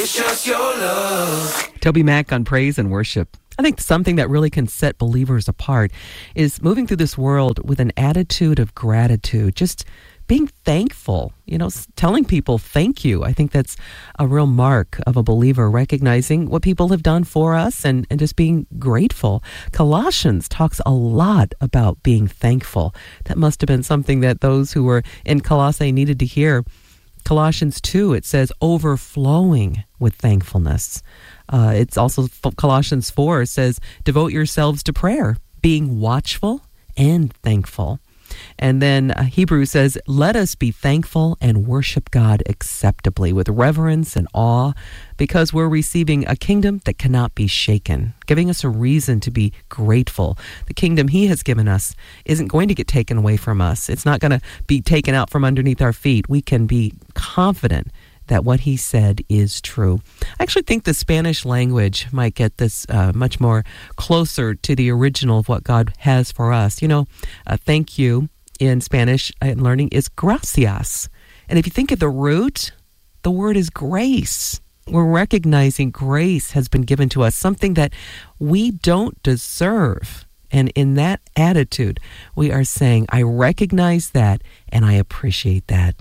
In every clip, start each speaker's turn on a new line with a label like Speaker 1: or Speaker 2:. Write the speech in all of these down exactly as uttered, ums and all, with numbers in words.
Speaker 1: It's just your love.
Speaker 2: Toby Mac on Praise and Worship. I think something that really can set believers apart is moving through this world with an attitude of gratitude, just being thankful, you know, telling people thank you. I think that's a real mark of a believer, recognizing what people have done for us and, and just being grateful. Colossians talks a lot about being thankful. That must have been something that those who were in Colossae needed to hear. Colossians two, it says overflowing with thankfulness. Uh, it's also Colossians four says devote yourselves to prayer, being watchful and thankful. And then uh, Hebrews says, let us be thankful and worship God acceptably with reverence and awe, because we're receiving a kingdom that cannot be shaken, giving us a reason to be grateful. The kingdom he has given us isn't going to get taken away from us. It's not going to be taken out from underneath our feet. We can be confident that what he said is true. I actually think the Spanish language might get this uh, much more closer to the original of what God has for us. You know, uh, thank you in Spanish and learning is gracias. And if you think of the root, the word is grace. We're recognizing grace has been given to us, something that we don't deserve. And in that attitude, we are saying, I recognize that and I appreciate that.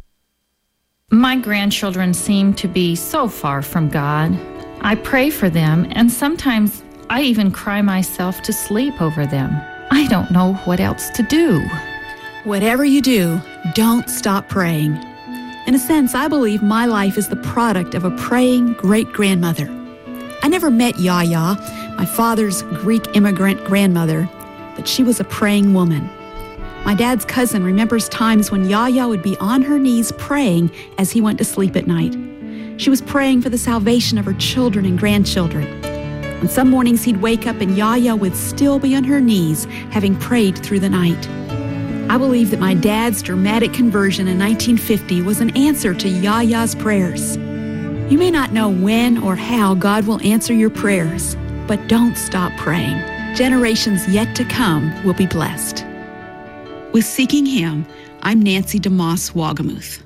Speaker 3: My grandchildren seem to be so far from God. I pray for them, and sometimes I even cry myself to sleep over them. I don't know what else to do.
Speaker 4: Whatever you do, don't stop praying. In a sense, I believe my life is the product of a praying great-grandmother. I never met Yaya, my father's Greek immigrant grandmother, but she was a praying woman. My dad's cousin remembers times when Yaya would be on her knees praying as he went to sleep at night. She was praying for the salvation of her children and grandchildren. On some mornings he'd wake up and Yaya would still be on her knees, having prayed through the night. I believe that my dad's dramatic conversion in nineteen fifty was an answer to Yaya's prayers. You may not know when or how God will answer your prayers, but don't stop praying. Generations yet to come will be blessed. With Seeking Him, I'm Nancy DeMoss Wagamuth.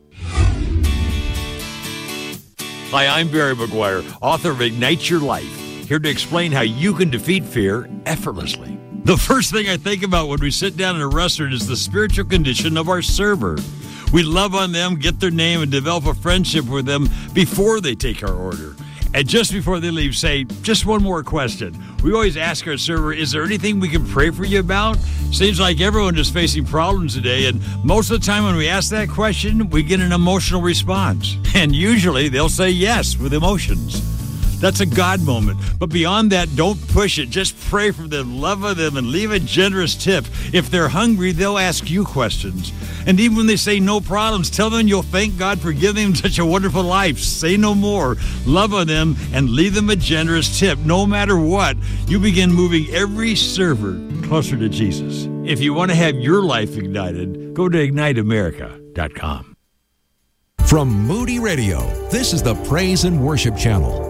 Speaker 5: Hi, I'm Barry McGuire, author of Ignite Your Life, here to explain how you can defeat fear effortlessly. The first thing I think about when we sit down in a restaurant is the spiritual condition of our server. We love on them, get their name, and develop a friendship with them before they take our order. And just before they leave, say, just one more question. We always ask our server, is there anything we can pray for you about? Seems like everyone is facing problems today, and most of the time when we ask that question, we get an emotional response. And usually they'll say yes with emotions. That's a God moment. But beyond that, don't push it. Just pray for them, love on them, and leave a generous tip. If they're hungry, they'll ask you questions. And even when they say no problems, tell them you'll thank God for giving them such a wonderful life. Say no more. Love on them and leave them a generous tip. No matter what, you begin moving every server closer to Jesus. If you want to have your life ignited, go to ignite america dot com.
Speaker 6: From Moody Radio, this is the Praise and Worship Channel.